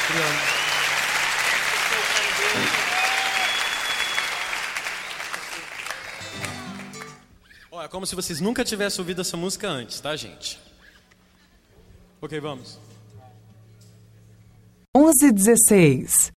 Obrigado. Ó, é como se vocês nunca tivessem ouvido essa música antes, tá, gente? Ok, vamos. 11:16.